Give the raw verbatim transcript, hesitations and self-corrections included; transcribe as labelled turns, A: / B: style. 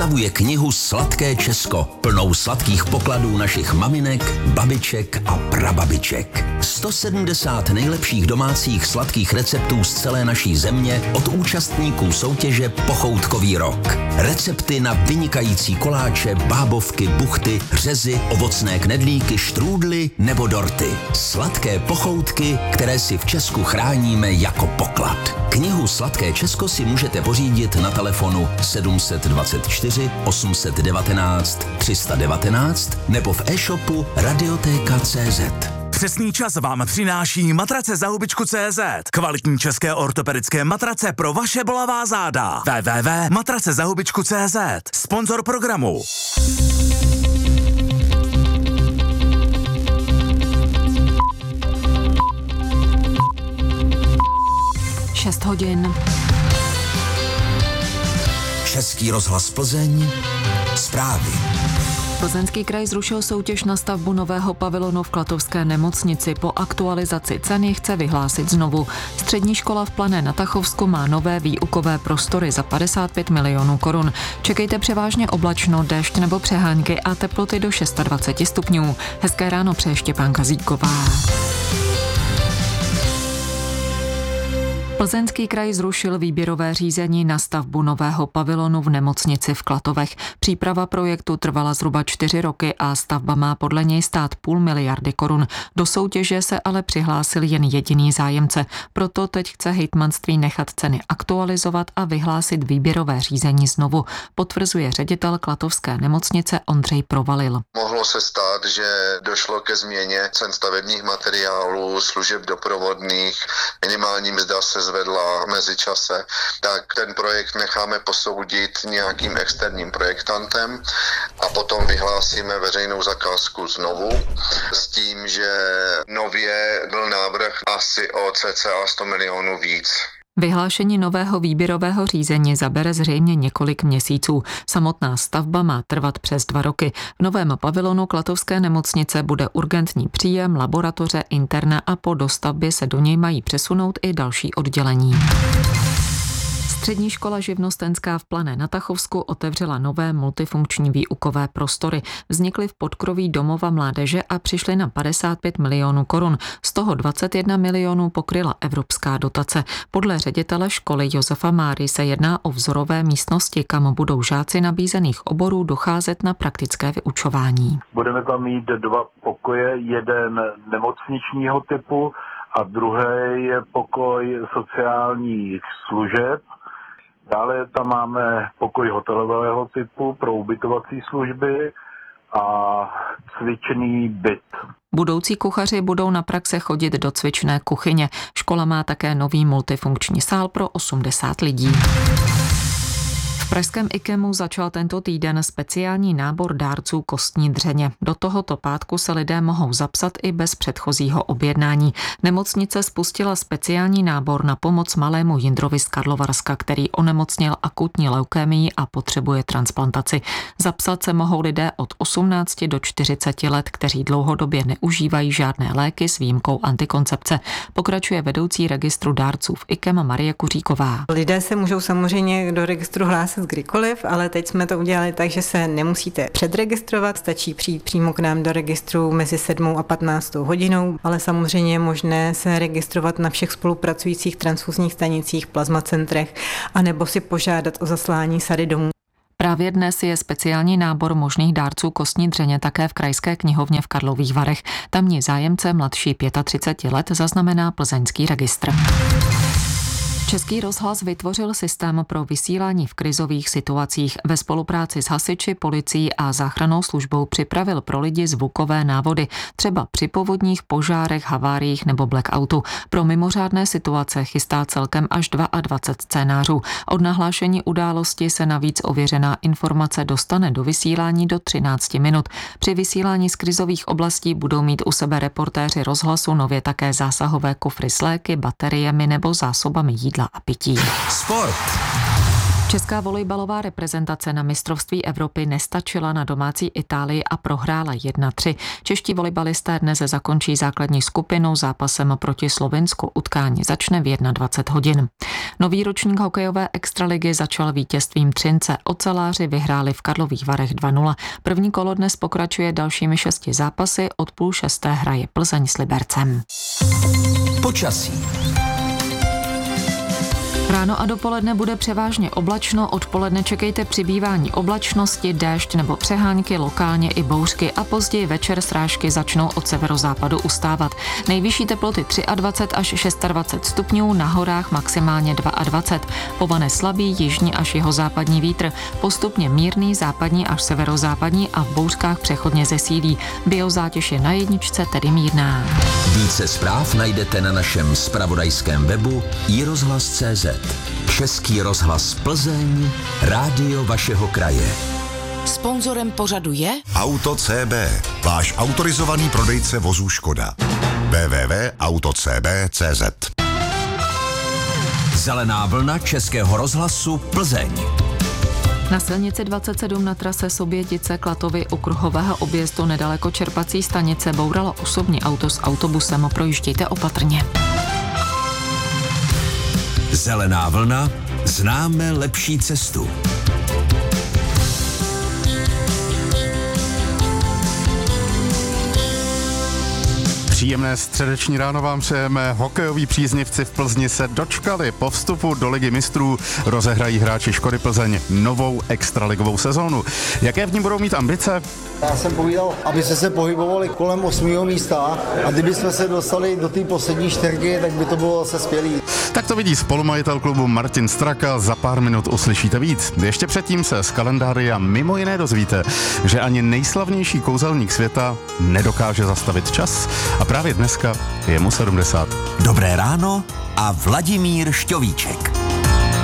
A: Představuje knihu Sladké Česko, plnou sladkých pokladů našich maminek, babiček a prababiček. sto sedmdesát nejlepších domácích sladkých receptů z celé naší země od účastníků soutěže Pochoutkový rok. Recepty na vynikající koláče, bábovky, buchty, řezy, ovocné knedlíky, štrůdly nebo dorty. Sladké pochoutky, které si v Česku chráníme jako poklad. Knihu Sladké Česko si můžete pořídit na telefonu sedm dvacet čtyři osm set devatenáct tři sta devatenáct nebo v e-shopu radiotéka tečka cé zet.
B: Přesný čas vám přináší matrace za hubičku tečka cé zet. Kvalitní české ortopedické matrace pro vaše bolavá záda. w w w tečka matrace za hubičku tečka cé zet. Sponzor programu.
C: šest hodin.
A: Český rozhlas Plzeň. Zprávy.
C: Plzeňský kraj zrušil soutěž na stavbu nového pavilonu v Klatovské nemocnici. Po aktualizaci ceny chce vyhlásit znovu. Střední škola v Plané na Tachovsku má nové výukové prostory za padesát pět milionů korun. Čekejte převážně oblačno, déšť nebo přehánky a teploty do dvacet šest stupňů. Hezké ráno přeje Štěpánka Zíková. Plzeňský kraj zrušil výběrové řízení na stavbu nového pavilonu v nemocnici v Klatovech. Příprava projektu trvala zhruba čtyři roky a stavba má podle něj stát půl miliardy korun. Do soutěže se ale přihlásil jen jediný zájemce. Proto teď chce hejtmanství nechat ceny aktualizovat a vyhlásit výběrové řízení znovu, potvrzuje ředitel Klatovské nemocnice Ondřej Provalil.
D: Mohlo se stát, že došlo ke změně cen stavebních materiálů, služeb doprovodných, minimální mzda se zvedla v mezičase, tak ten projekt necháme posoudit nějakým externím projektantem a potom vyhlásíme veřejnou zakázku znovu s tím, že nově byl návrh asi o cca sto milionů víc.
C: Vyhlášení nového výběrového řízení zabere zřejmě několik měsíců. Samotná stavba má trvat přes dva roky. V novém pavilonu Klatovské nemocnice bude urgentní příjem, laboratoře, interna a po dostavbě se do něj mají přesunout i další oddělení. Střední škola živnostenská v Plané na Tachovsku otevřela nové multifunkční výukové prostory. Vznikly v podkroví domova mládeže a přišly na padesát pět milionů korun. Z toho dvacet jedna milionů pokryla evropská dotace. Podle ředitele školy Josefa Máry se jedná o vzorové místnosti, kam budou žáci nabízených oborů docházet na praktické vyučování.
E: Budeme tam mít dva pokoje, jeden nemocničního typu a druhý je pokoj sociálních služeb. Dále tam máme pokoj hotelového typu pro ubytovací služby a cvičný byt.
C: Budoucí kuchaři budou na praxe chodit do cvičné kuchyně. Škola má také nový multifunkční sál pro osmdesát lidí. V pražském IKEMu začal tento týden speciální nábor dárců kostní dřeně. Do tohoto pátku se lidé mohou zapsat i bez předchozího objednání. Nemocnice spustila speciální nábor na pomoc malému Jindrovi z Karlovarska, který onemocněl akutní leukémii a potřebuje transplantaci. Zapsat se mohou lidé od osmnácti do čtyřiceti let, kteří dlouhodobě neužívají žádné léky s výjimkou antikoncepce. Pokračuje vedoucí registru dárců v IKEM Marie Kuříková.
F: Lidé se můžou samozřejmě do registru hlásit kdykoliv, ale teď jsme to udělali tak, že se nemusíte předregistrovat, stačí přijít přímo k nám do registru mezi sedmou a patnáctou hodinou, ale samozřejmě je možné se registrovat na všech spolupracujících transfuzních stanicích, plazmacentrech, anebo si požádat o zaslání sady domů.
C: Právě dnes je speciální nábor možných dárců kostní dřeně také v Krajské knihovně v Karlových Varech. Tamní zájemce mladší třicet pět let zaznamená plzeňský registr. Český rozhlas vytvořil systém pro vysílání v krizových situacích. Ve spolupráci s hasiči, policií a záchrannou službou připravil pro lidi zvukové návody, třeba při povodních, požárech, haváriích nebo blackoutu. Pro mimořádné situace chystá celkem až dvacet dva scénářů. Od nahlášení události se navíc ověřená informace dostane do vysílání do třinácti minut. Při vysílání z krizových oblastí budou mít u sebe reportéři rozhlasu nově také zásahové kufry s léky, bateriemi nebo zásobami jídla a pití.
A: Sport.
C: Česká volejbalová reprezentace na mistrovství Evropy nestačila na domácí Itálii a prohrála jedna tři. Čeští volejbalisté dnes zakončí základní skupinu zápasem proti Slovinsku. Utkání začne v dvacet jedna hodin. Nový ročník hokejové extraligy začal vítězstvím Třince. Oceláři vyhráli v Karlových Varech dva nula. První kolo dnes pokračuje dalšími šesti zápasy. Od půl šesté hraje Plzeň s Libercem.
A: Počasí.
C: Ráno a dopoledne bude převážně oblačno, odpoledne čekejte přibývání oblačnosti, déšť nebo přehánky, lokálně i bouřky a později večer srážky začnou od severozápadu ustávat. Nejvyšší teploty dvacet tři až dvacet šest stupňů, na horách maximálně dvacet dva. Povane slabý jižní až jihozápadní vítr, postupně mírný západní až severozápadní a v bouřkách přechodně zesílí. Biozátěž je na jedničce, tedy mírná.
A: Více zpráv najdete na našem zpravodajském webu i rozhlas tečka cé zet. Český rozhlas Plzeň, rádio vašeho kraje.
G: Sponzorem pořadu je
H: Auto C B, váš autorizovaný prodejce vozů Škoda. w w w tečka auto c b tečka c z.
A: Zelená vlna Českého rozhlasu Plzeň.
C: Na silnici dvacet sedm na trase Sobětice Klatovy u kruhového objezdu nedaleko čerpací stanice bouralo osobní auto s autobusem. Projíždějte opatrně.
A: Zelená vlna, známe lepší cestu.
I: Příjemné středeční ráno vám přejeme. Hokejoví příznivci v Plzni se dočkali. Po vstupu do Ligy mistrů rozehrají hráči Škody Plzeň novou extraligovou sezónu. Jaké v ní budou mít ambice?
J: Já jsem povídal, aby se se pohybovali kolem osmého místa a kdyby jsme se dostali do té poslední čtyřky, tak by to bylo zase skvělý.
I: Tak to vidí spolumajitel klubu Martin Straka. Za pár minut uslyšíte víc. Ještě předtím se z kalendária mimo jiné dozvíte, že ani nejslavnější kouzelník světa nedokáže zastavit čas. A právě dneska je mu sedmdesát.
A: Dobré ráno a Vladimír Šťovíček.